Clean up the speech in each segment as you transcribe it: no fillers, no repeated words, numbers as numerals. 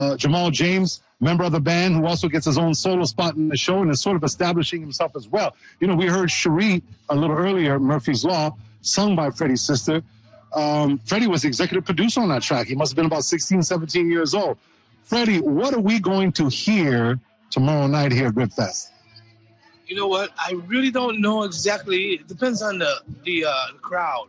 Jamal James, member of the band, who also gets his own solo spot in the show and is sort of establishing himself as well. You know, we heard Cherie a little earlier, Murphy's Law, sung by Freddie's sister. Freddie was the executive producer on that track. He must have been about 16, 17 years old. Freddie, what are we going to hear tomorrow night here at Ripfest? You know what? I really don't know exactly. It depends on the crowd.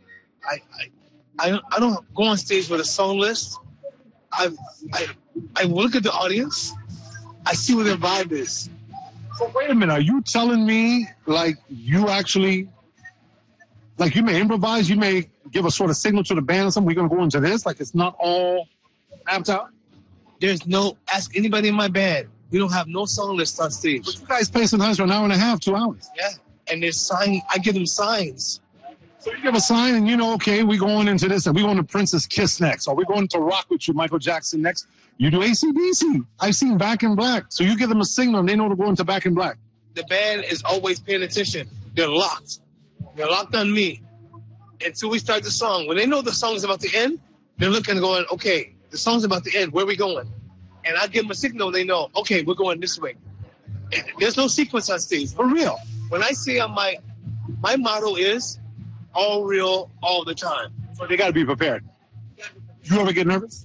I don't go on stage with a song list. I look at the audience. I see what their vibe is. So wait a minute. Are you telling me like you actually, like you may improvise, you may give a sort of signal to the band or something, we're going to go into this? Like it's not all mapped out? There's no, ask anybody in my band. We don't have no song list on stage. But you guys play sometimes for an hour and a half, 2 hours. Yeah. And there's sign. I give them signs. So you give a sign and you know, okay, we're going into this and we're going to Prince's Kiss next. Or we're going to Rock With You, Michael Jackson next. You do AC/DC. I've seen Back in Black. So you give them a signal and they know to go into Back in Black. The band is always paying attention. They're locked. They're locked on me. Until we start the song. When they know the song is about to end, they're looking and going, okay, the song's about to end. Where are we going? And I give them a signal. They know, okay, we're going this way. And there's no sequence on stage. For real. When I say my motto is all real all the time. So they got to be prepared. You ever get nervous?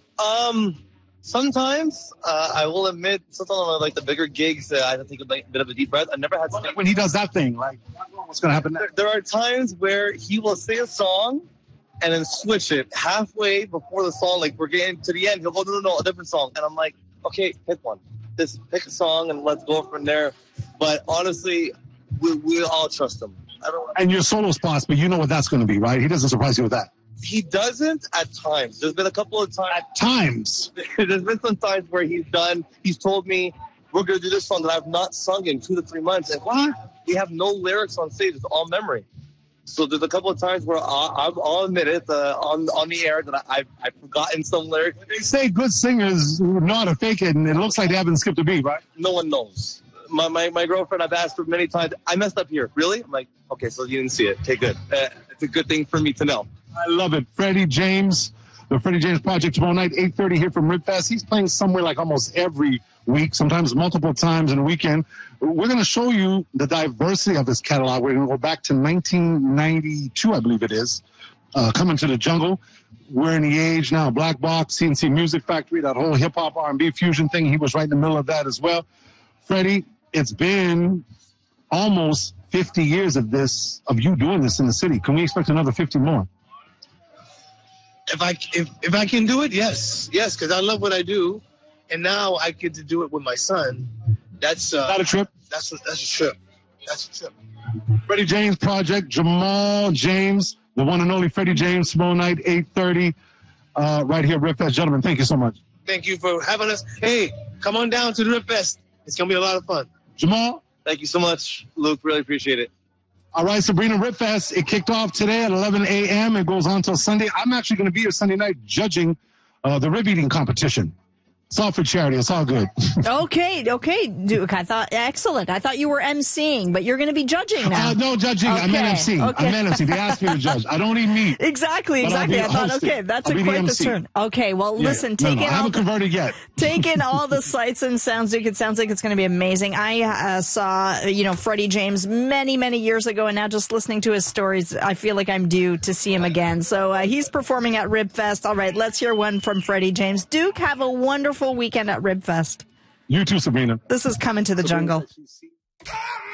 Sometimes. I will admit, sometimes on like the bigger gigs, I have to take a bit of a deep breath. I've never had to. When he does that thing, like, what's going to happen next? There are times where he will say a song and then switch it halfway before the song. Like, we're getting to the end. He'll go, no, a different song. And I'm like, okay, pick one. Just pick a song and let's go from there. But honestly, we all trust him. And your solo spots, but you know what that's going to be, right? He doesn't surprise you with that. He doesn't at times. There's been a couple of times. At times? There's been some times where he's told me, we're going to do this song that I've not sung in 2 to 3 months. And what? We have no lyrics on stage. It's all memory. So there's a couple of times where I'll admit it on the air that I've forgotten some lyrics. They say good singers know how to fake it, and it looks like they haven't skipped a beat, right? No one knows. My girlfriend, I've asked her many times, I messed up here. Really? I'm like, okay, so you didn't see it. Okay, good. It's a good thing for me to know. I love it. Freddie James, the Freddie James Project tomorrow night, 8:30 here from Ripfest. He's playing somewhere like almost every week, sometimes multiple times in a weekend. We're going to show you the diversity of his catalog. We're going to go back to 1992, I believe it is, Coming to the Jungle. We're in the age now, Black Box, CNC Music Factory, that whole hip-hop R&B fusion thing. He was right in the middle of that as well. Freddie, it's been almost 50 years of you doing this in the city. Can we expect another 50 more? If I can do it, yes, because I love what I do, and now I get to do it with my son. That's not a trip. That's a trip. That's a trip. Freddie James Project, Jamal James, the one and only Freddie James, tomorrow night, 8:30, right here at Ripfest. Gentlemen, thank you so much. Thank you for having us. Hey, come on down to the Ripfest. It's gonna be a lot of fun. Jamal, thank you so much, Luke. Really appreciate it. All right, Sabrina, Ripfest, it kicked off today at 11 a.m. It goes on until Sunday. I'm actually going to be here Sunday night judging the rib eating competition. It's all for charity. It's all good. Okay, Duke. I thought, excellent. I thought you were emceeing, but you're going to be judging now. No judging. Okay. I meant emceeing. Okay. I meant emceeing. They asked me to judge. I don't eat meat. Exactly. I thought, okay, that's quite the turn. Okay, well, listen, I haven't converted yet. Take in all the sights and sounds, Duke. It sounds like it's going to be amazing. I saw, Freddie James many, many years ago, and now just listening to his stories, I feel like I'm due to see him again. So he's performing at Ribfest. All right, let's hear one from Freddie James. Duke, have a wonderful weekend at Ribfest. You too, Sabrina. This is Coming to the Jungle.